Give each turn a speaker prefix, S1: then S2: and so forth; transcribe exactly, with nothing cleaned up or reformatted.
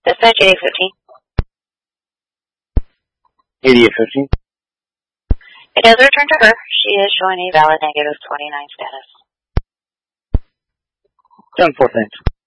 S1: Dispatch eighty-eight fifteen.
S2: eighty-eight fifteen.
S1: It does return to her. She is showing a valid negative twenty-nine status.
S2: ten four, thanks.